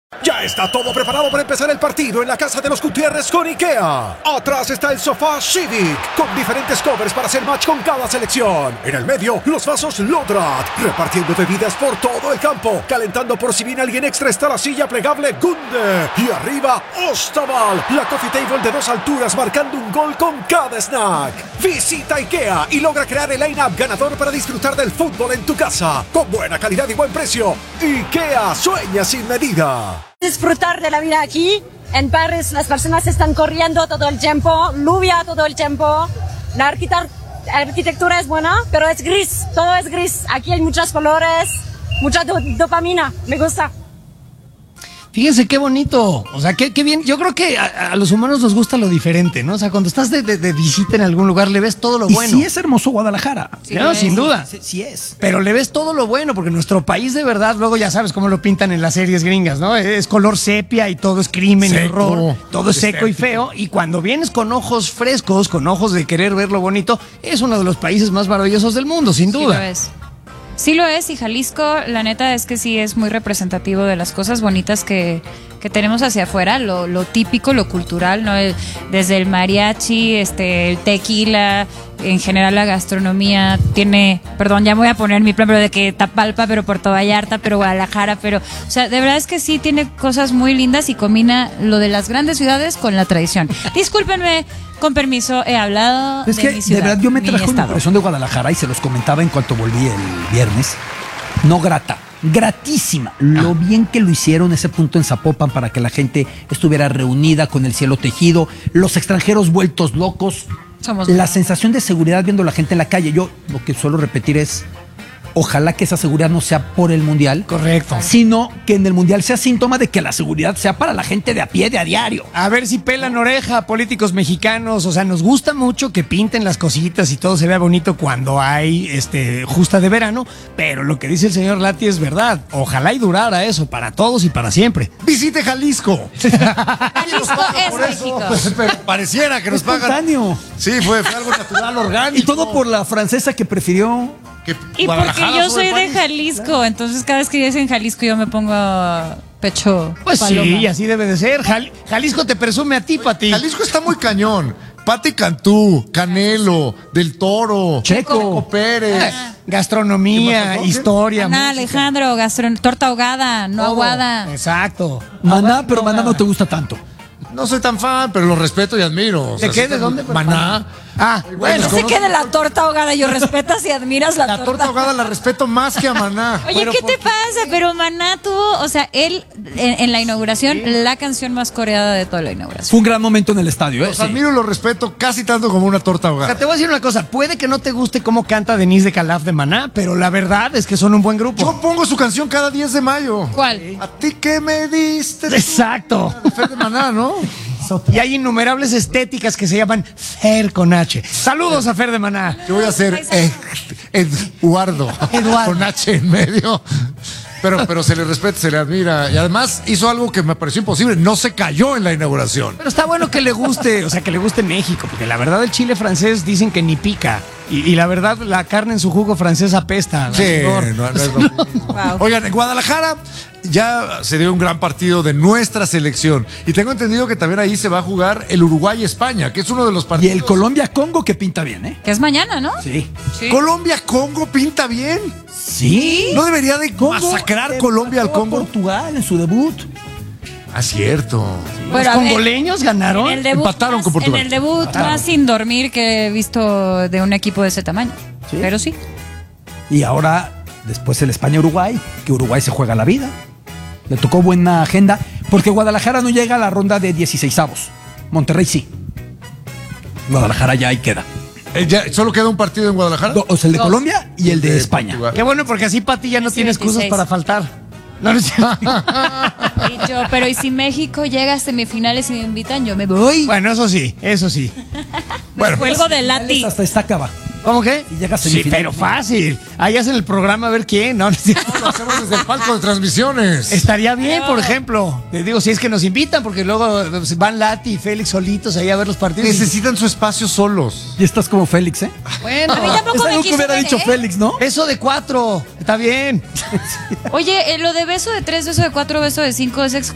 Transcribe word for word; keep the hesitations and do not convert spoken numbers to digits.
Ya está todo preparado para empezar el partido en la casa de los Gutiérrez con IKEA. Atrás está el sofá Civic, con diferentes covers para hacer match con cada selección. En el medio, los vasos Lodrat, repartiendo bebidas por todo el campo. Calentando por si viene alguien extra está la silla plegable Gunde. Y arriba, Ostaval, la coffee table de dos alturas marcando un gol con cada snack. Visita IKEA y logra crear el line-up ganador para disfrutar del fútbol en tu casa. Con buena calidad y buen precio. IKEA sueña sin medida. Disfrutar de la vida aquí. En París las personas están corriendo todo el tiempo, lluvia todo el tiempo. La arquitect- arquitectura es buena, pero es gris, todo es gris. Aquí hay muchos colores, mucha do- dopamina, me gusta. Fíjense qué bonito, o sea, qué, qué bien. Yo creo que a, a los humanos nos gusta lo diferente, ¿no? O sea, cuando estás de, de, de visita en algún lugar le ves todo lo y bueno. sí es hermoso Guadalajara. Sí, no, sin duda. Sí, sí es. Pero le ves todo lo bueno, porque nuestro país de verdad, luego ya sabes cómo lo pintan en las series gringas, ¿no? Es color sepia y todo es crimen y Seco, horror, todo es seco y feo. Y cuando vienes con ojos frescos, con ojos de querer ver lo bonito, es uno de los países más maravillosos del mundo, sin duda. Sí lo es. Sí lo es, y Jalisco, la neta es que sí es muy representativo de las cosas bonitas que, que tenemos hacia afuera, lo, lo típico, lo cultural, ¿no? El, desde el mariachi, este, el tequila, en general la gastronomía tiene, perdón, ya me voy a poner mi plan, pero de que Tapalpa, pero Puerto Vallarta, pero Guadalajara, pero, o sea, de verdad es que sí tiene cosas muy lindas y combina lo de las grandes ciudades con la tradición. Discúlpenme, con permiso, he hablado Es de que, mi ciudad, de verdad, yo me mi trajo una estado. impresión de Guadalajara y se los comentaba en cuanto volví el viernes. No grata, gratísima. Lo bien que lo hicieron ese punto en Zapopan para que la gente estuviera reunida con el cielo tejido, los extranjeros vueltos locos. Somos la sensación de seguridad viendo a la gente en la calle. Yo lo que suelo repetir es, ojalá que esa seguridad no sea por el Mundial. Correcto. Sino que en el Mundial sea síntoma de que la seguridad sea para la gente de a pie, de a diario. A ver si pelan oreja, políticos mexicanos. O sea, nos gusta mucho que pinten las cositas y todo se vea bonito cuando hay este justa de verano, pero lo que dice el señor Lati es verdad. Ojalá y durara eso para todos y para siempre. Visite Jalisco. Jalisco es Por eso, México. pues, pero pareciera que nos pagan. Espontáneo. Sí, fue, fue algo natural, orgánico. Y todo por la francesa que prefirió. Que Y porque Guadalajara yo sobre soy de París. Jalisco, entonces cada vez que dicen Jalisco yo me pongo pecho Pues paloma. sí, así debe de ser. Jal- Jalisco te presume a ti, Pati. Jalisco está muy cañón. Pati Cantú, Canelo, Del Toro, Checo. Pérez. Gastronomía, ¿Qué más? historia. Ana, música. Alejandro, gastron torta ahogada, no Todo. aguada. Exacto. Maná, pero Maná no te gusta tanto. No soy tan fan, pero lo respeto y admiro. O sea, ¿De qué? sí ¿De está dónde? muy- Maná. Ah, bueno. No sé qué de la torta ahogada, yo respetas y admiras la, La torta ahogada la respeto más que a Maná. Oye, Pero ¿qué ¿por te qué? pasa? Pero Maná tuvo, o sea, él en, en la inauguración, la canción más coreada de toda la inauguración. Fue un gran momento en el estadio, ¿eh? Los Sí. admiro y los respeto casi tanto como una torta O ahogada. sea, te voy a decir una cosa. Puede que no te guste cómo canta Denise de Calaf de Maná, pero la verdad es que son un buen grupo. Yo pongo su canción cada diez de mayo. ¿Cuál? A ti que me diste. Exacto. Fer de Maná, ¿no? Y hay innumerables estéticas que se llaman Fer con H. Saludos a Fer de Maná. Yo voy a hacer eh, Eduardo. Eduardo. Con H en medio. Pero, pero se le respeta, se le admira. Y además hizo algo que me pareció imposible. No se cayó en la inauguración. Pero está bueno que le guste, o sea, que le guste México, porque la verdad el chile francés dicen que ni pica. Y, y la verdad la carne en su jugo francés apesta. Sí, Rigor. no, no es lo mismo. Wow. Oigan, en Guadalajara ya se dio un gran partido de nuestra selección. Y tengo entendido que también ahí se va a jugar el Uruguay-España, que es uno de los Y partidos. el Colombia-Congo que pinta bien, ¿eh? Que es mañana, ¿no? Sí. Sí. Colombia-Congo pinta bien. Sí. ¿No debería de masacrar Colombia al Congo? Portugal en su debut. Ah, cierto. Bueno, Los a ver, congoleños ganaron. en el debut empataron más- con Portugal. En el debut más sin dormir que he visto de un equipo de ese tamaño. Sí. Pero sí. Y ahora, después el España-Uruguay, que Uruguay se juega la vida. Le tocó buena agenda, porque Guadalajara no llega a la ronda de dieciseisavos. Monterrey sí. Guadalajara ya ahí queda. Eh, ya, ¿Solo queda un partido en Guadalajara? Do- o sea, el de Dos. Colombia y el de, De España. Portugal. Qué bueno, porque así Pati ya no Sí, tiene excusas veintiséis. para faltar. No, no es cierto. Y yo, pero ¿y si México llega a semifinales y me invitan? Yo me voy. Bueno, eso sí, eso sí. Me cuelgo de Lati. Hasta esta acaba. ¿Cómo que? Y llega a Sí, semifinales. pero fácil. Ahí hacen el programa a ver quién. No, no es cierto. Lo hacemos desde el palco de transmisiones. Estaría bien, por ejemplo. Te digo, si es que nos invitan, porque luego van Lati y Félix solitos ahí a ver los partidos. Necesitan su espacio solos. Y estás como Félix, ¿eh? Bueno, A mí tampoco Es me algo que quiso hubiera ver, dicho ¿eh? Félix, ¿no? eso de cuatro. Está bien. Oye, eh, lo de beso de tres, beso de cuatro, beso de cinco es